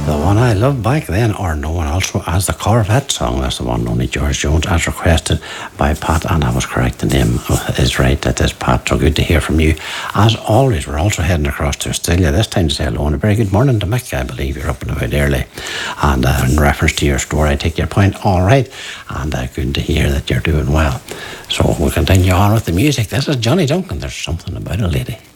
The one I loved back then, or known also as the Corvette song, that's the one only George Jones, as requested by Pat, and I was correct, the name is right, that is Pat, so good to hear from you. As always, we're also heading across to Australia, this time to say hello, and a very good morning to Mick. I believe you're up and about early, and in reference to your store, I take your point, all right, and good to hear that you're doing well. So we'll continue on with the music. This is Johnny Duncan, There's Something About a Lady.